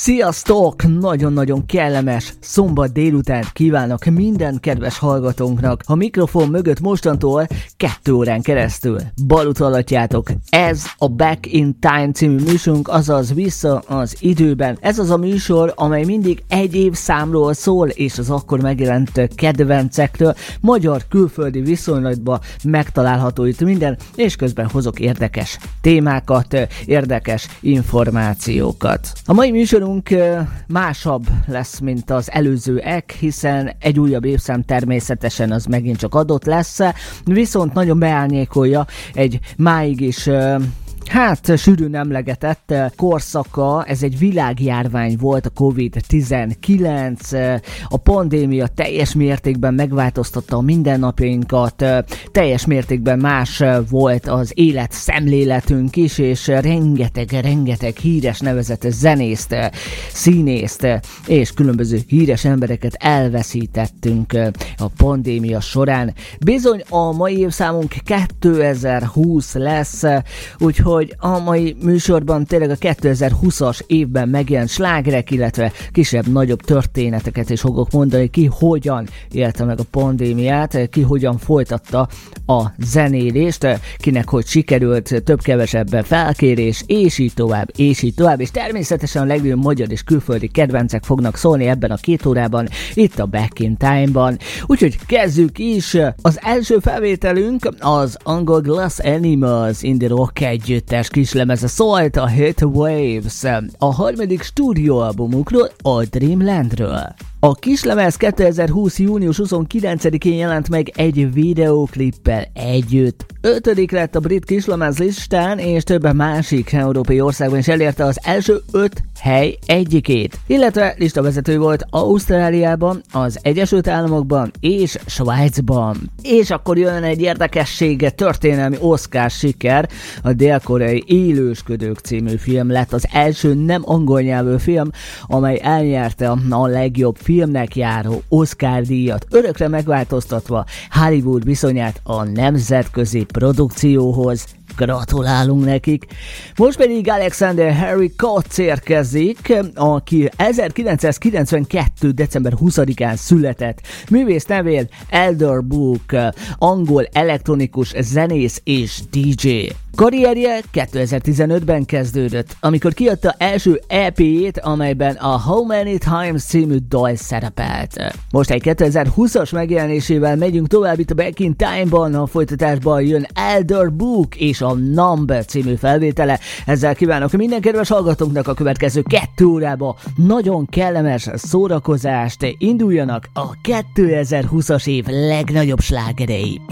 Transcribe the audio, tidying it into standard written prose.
Sziasztok! Nagyon-nagyon kellemes szombat délután kívánok minden kedves hallgatónknak. A mikrofon mögött mostantól 2 órán keresztül balutalhatjátok. Ez a Back in Time című műsorunk, azaz Vissza az időben. Ez az a műsor, amely mindig egy évszámról szól, és az akkor megjelent kedvencekről, magyar külföldi viszonylatban megtalálható itt minden, és közben hozok érdekes témákat, érdekes információkat. A mai műsorunk másabb lesz, mint az előzőek, hiszen egy újabb évszám természetesen az megint csak adott lesz, viszont nagyon beárnyékolja egy máig is sűrűn emlegetett korszaka. Ez egy világjárvány volt, a COVID-19, a pandémia teljes mértékben megváltoztatta a mindennapjainkat, teljes mértékben más volt az élet szemléletünk is, és rengeteg híres nevezetes zenészt, színészt és különböző híres embereket elveszítettünk a pandémia során. Bizony a mai évszámunk 2020 lesz, úgyhogy a mai műsorban tényleg a 2020-as évben megjelent slágerek, illetve kisebb-nagyobb történeteket is fogok mondani, ki hogyan élte meg a pandémiát, ki hogyan folytatta a zenélést, kinek hogy sikerült, több-kevesebben felkérés, és így tovább, és természetesen a legnagyobb magyar és külföldi kedvencek fognak szólni ebben a 2 órában, itt a Back in Time-ban. Úgyhogy kezdjük is. Az első felvételünk az angol Glass Animals Indie Rock együttes kislemeze szólt, a Hit Waves, a harmadik stúdióalbumukról, a Dreamlandről. A kislemez 2020. június 29-én jelent meg egy videóklippel együtt. 5. lett a brit kislemez listán, és több másik európai országban is elérte az első 5 hely egyikét. Illetve listavezető volt Ausztráliában, az Egyesült Államokban és Svájcban. És akkor jön egy érdekessége, történelmi Oscar siker. A dél-koreai Élősködők című film lett az első nem angol nyelvű film, amely elnyerte a legjobb filmnek járó Oscar díjat, örökre megváltoztatva Hollywood viszonyát a nemzetközi produkcióhoz. Gratulálunk nekik! Most pedig Alexander Harry Coates érkezik, aki 1992. december 20-án született. Művész nevén Elderbook, angol elektronikus zenész és DJ. Karrierje 2015-ben kezdődött, amikor kiadta első EP-jét, amelyben a How Many Times című dal szerepelt. Most egy 2020-as megjelenésével megyünk tovább itt a Back in Time-ban, a folytatásban jön Elderbook és a Numb című felvétele. Ezzel kívánok minden kedves hallgatónknak a következő 2 órába nagyon kellemes szórakozást. Induljanak a 2020-as év legnagyobb slágerei.